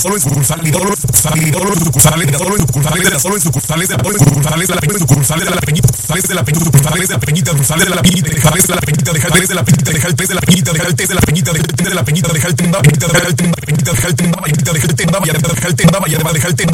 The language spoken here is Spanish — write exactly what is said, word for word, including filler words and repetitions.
solo en sucursales, solo en sucursales, solo en sucursales, solo en sucursales, solo en sucursales, solo en sucursales de la Peñita, sucursales de la Peñita, sucursales de la Peñita, sucursales de la Peñita, sucursales de la Peñita, sucursales de la Peñita, de Jaltes de la Peñita, de Jaltes de la Peñita, de Jaltes de la Peñita, de Jaltes de la Peñita, de Jaltes de la Peñita, de Jaltes de la Peñita, de Jaltes de la Peñita, de Jaltes de la Peñita, de Jaltes de la Peñita, de Jaltes de la Peñita, de Jaltes de la Peñita, de Jaltes de la Peñita,